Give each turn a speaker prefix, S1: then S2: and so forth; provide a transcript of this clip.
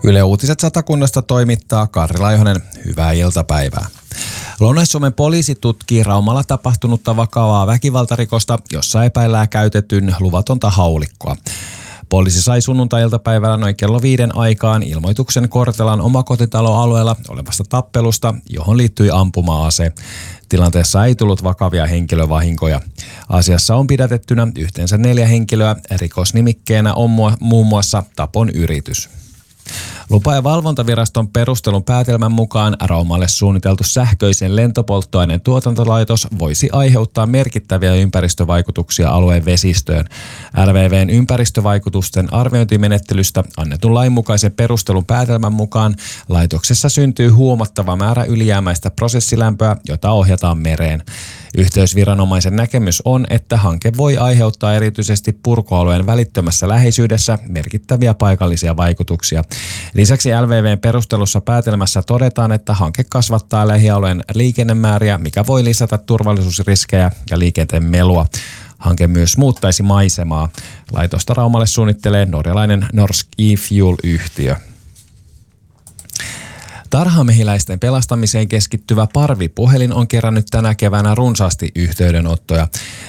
S1: Yle Uutiset Satakunnasta toimittaa Karri Laihonen. Hyvää iltapäivää. Lounais-Suomen poliisi tutkii Raumalla tapahtunutta vakavaa väkivaltarikosta, jossa epäillään käytetyn luvatonta haulikkoa. Poliisi sai sunnuntai-iltapäivällä noin kello 5 aikaan ilmoituksen Kortelan omakotitaloalueella olevasta tappelusta, johon liittyi ampuma-ase. Tilanteessa ei tullut vakavia henkilövahinkoja. Asiassa on pidätettynä yhteensä 4 henkilöä. Rikosnimikkeenä on muun muassa tapon yritys. Lupa- ja valvontaviraston perustelun päätelmän mukaan Raumalle suunniteltu sähköisen lentopolttoaineen tuotantolaitos voisi aiheuttaa merkittäviä ympäristövaikutuksia alueen vesistöön. RVV:n ympäristövaikutusten arviointimenettelystä annetun lainmukaisen perustelun päätelmän mukaan laitoksessa syntyy huomattava määrä ylijäämäistä prosessilämpöä, jota ohjataan mereen. Yhteysviranomaisen näkemys on, että hanke voi aiheuttaa erityisesti purkualueen välittömässä läheisyydessä merkittäviä paikallisia vaikutuksia. Lisäksi LVV:n perustelussa päätelmässä todetaan, että hanke kasvattaa lähialueen liikennemääriä, mikä voi lisätä turvallisuusriskejä ja liikenteen melua. Hanke myös muuttaisi maisemaa. Laitosta Raumalle suunnittelee norjalainen Norsk E-Fuel-yhtiö. Tarhamehiläisten pelastamiseen keskittyvä Parvi-puhelin on kerännyt tänä keväänä runsaasti yhteydenottoja.